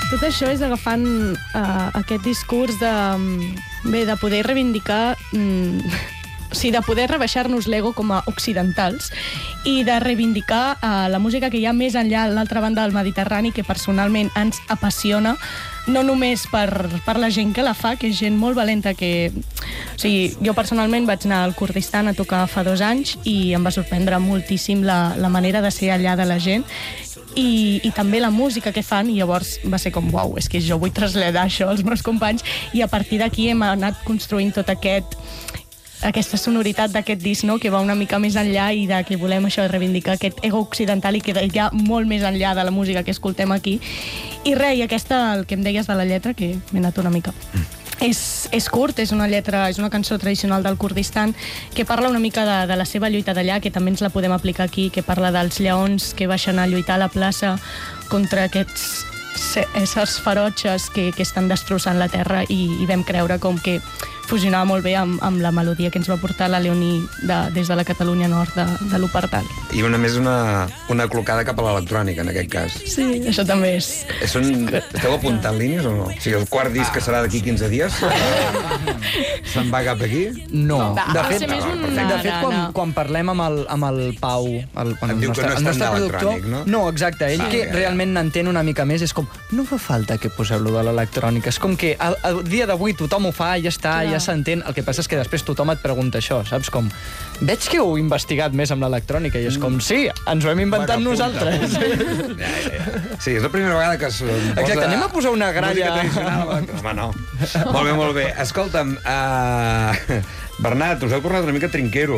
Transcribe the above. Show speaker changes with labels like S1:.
S1: Tot això és agafant aquest discurs de poder reivindicar... O sigui, de poder rebaixar-nos l'ego com a occidentals i de reivindicar la música que hi ha més enllà, a l'altra banda del Mediterrani, que personalment ens apassiona, no només per la gent que la fa, que és gent molt valenta, que... O sigui, jo personalment vaig anar al Kurdistan a tocar fa 2 anys i em va sorprendre moltíssim la manera de ser allà de la gent i també la música que fan, i llavors va ser com, uau, és que jo vull traslladar això als meus companys, i a partir d'aquí hem anat construint tot aquesta sonoritat d'aquest disc, no?, que va una mica més enllà i de que volem això, reivindicar aquest ego occidental i que hi ha molt més enllà de la música que escoltem aquí. I res, i aquesta, el que em deies de la lletra, que m'he anat una mica... És curt, és una cançó tradicional del Kurdistan que parla una mica de la seva lluita d'allà, que també ens la podem aplicar aquí, que parla dels lleons que baixen a lluitar a la plaça contra aquests éssers ferotges que estan destrossant la terra, i vam creure com que fusionava molt bé amb la melodia que ens va portar la Leonie des de la Catalunya Nord de l'Opertal.
S2: I a més una clocada cap a l'electrònica, en aquest cas.
S1: Sí, això també és...
S2: Esteu apuntant línies o no? O sigui, el quart disc que serà d'aquí 15 dies se'n va cap aquí?
S3: No.
S1: De fet,
S3: quan parlem amb el Pau, el
S2: nostre
S3: productor... No, exacte, ell que realment n'entén una mica més, és com, no fa falta que poseu lo de l'electrònica, és com que el dia d'avui tothom ho fa, ja està, ja s'entén. El que passa és que després tothom et pregunta això, saps? Com, veig que heu investigat més amb l'electrònica, i és com, sí, ens ho hem inventat nosaltres.
S2: Sí, és la primera vegada que es posa...
S3: Exacte, anem a posar una gralla...
S2: Música tradicional. Home, no. Molt bé, molt bé. Escolta'm, Bernat, us heu tornat una mica trinquero.